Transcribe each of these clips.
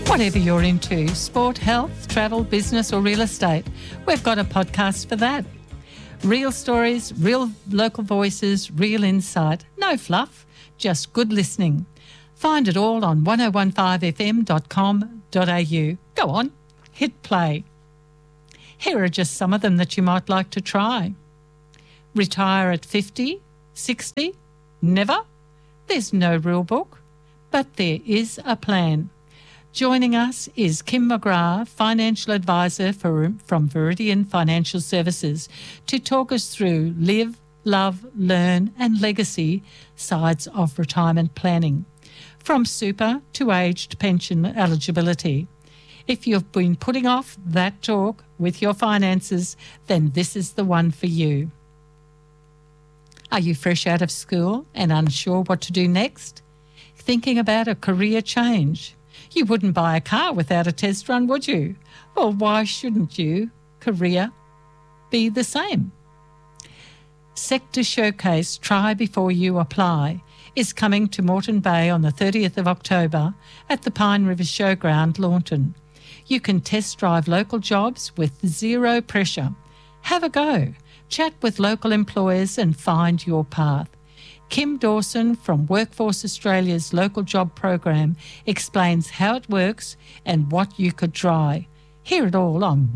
Whatever you're into, sport, health, travel, business or real estate, we've got a podcast for that. Real stories, real local voices, real insight. No fluff, just good listening. Find it all on 1015fm.com.au. Go on, hit play. Here are just some of them that you might like to try. Retire at 50, 60, never? There's no rule book, but there is a plan. Joining us is Kim McGrath, Financial Advisor from Viridian Financial Services, to talk us through live, love, learn and legacy sides of retirement planning, from super to aged pension eligibility. If you've been putting off that talk with your finances, then this is the one for you. Are you fresh out of school and unsure what to do next? Thinking about a career change? You wouldn't buy a car without a test run, would you? Well, why shouldn't you? Career be the same. Sector Showcase Try Before You Apply is coming to Moreton Bay on the 30th of October at the Pine River Showground, Launton. You can test drive local jobs with zero pressure. Have a go. Chat with local employers and find your path. Kim Dawson from Workforce Australia's local job program explains how it works and what you could try. Hear it all on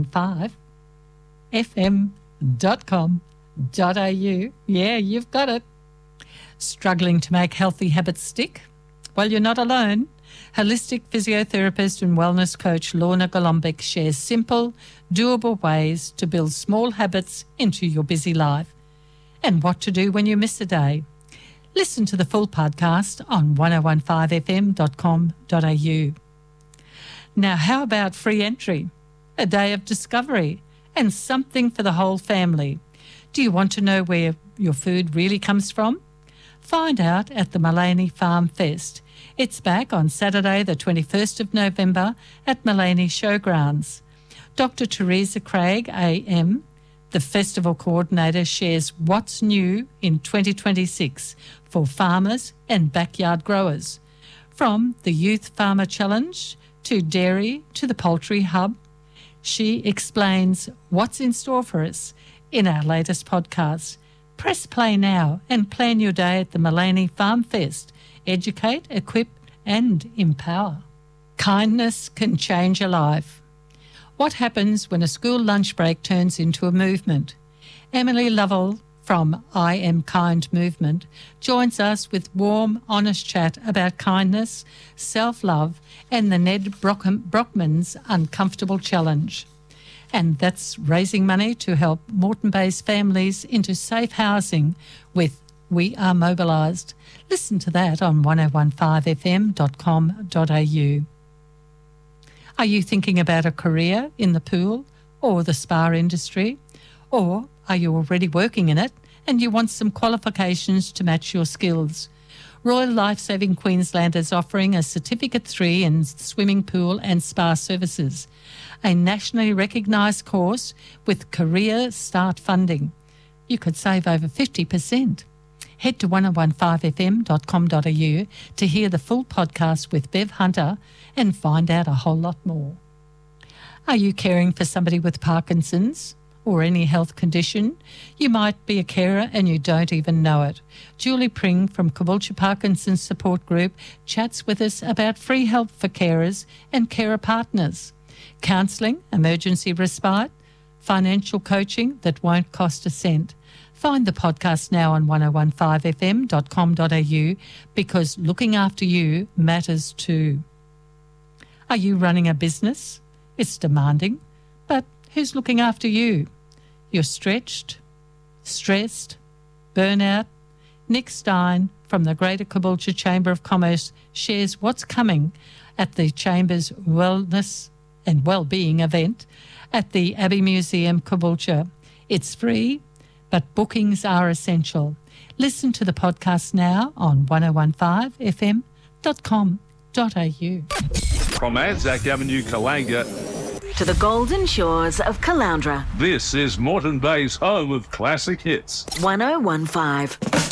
1015fm.com.au. Yeah, you've got it. Struggling to make healthy habits stick? Well, you're not alone. Holistic physiotherapist and wellness coach Lorna Golombek shares simple, doable ways to build small habits into your busy life. And what to do when you miss a day. Listen to the full podcast on 1015fm.com.au. Now, how about free entry? A day of discovery and something for the whole family. Do you want to know where your food really comes from? Find out at the Mullaney Farm Fest. It's back on Saturday the 21st of November at Mullaney Showgrounds. Dr. Teresa Craig, AM, the festival coordinator, shares what's new in 2026 for farmers and backyard growers. From the Youth Farmer Challenge to dairy to the Poultry Hub, she explains what's in store for us in our latest podcast. Press play now and plan your day at the Mullaney Farm Fest. Educate, equip and empower. Kindness can change a life. What happens when a school lunch break turns into a movement? Emily Lovell from I Am Kind Movement joins us with warm, honest chat about kindness, self-love and the Ned Brockman's Uncomfortable Challenge. And that's raising money to help Moreton Bay's families into safe housing with We Are Mobilised. Listen to that on 1015fm.com.au. Are you thinking about a career in the pool or the spa industry? Or are you already working in it and you want some qualifications to match your skills? Royal Lifesaving Queensland is offering a Certificate 3 in swimming pool and spa services, a nationally recognised course with career start funding. You could save over 50%. Head to 1015fm.com.au to hear the full podcast with Bev Hunter and find out a whole lot more. Are you caring for somebody with Parkinson's or any health condition? You might be a carer and you don't even know it. Julie Pring from Caboolture Parkinson's Support Group chats with us about free help for carers and carer partners, counselling, emergency respite, financial coaching that won't cost a cent. Find the podcast now on 1015fm.com.au because looking after you matters too. Are you running a business? It's demanding, but who's looking after you? You're stretched, stressed, burnout. Nick Stein from the Greater Caboolture Chamber of Commerce shares what's coming at the Chamber's Wellness and Wellbeing event at the Abbey Museum, Caboolture. It's free, but bookings are essential. Listen to the podcast now on 1015fm.com.au. From Anzac Avenue, Kalanga, to the golden shores of Caloundra. This is Moreton Bay's home of classic hits. 1015.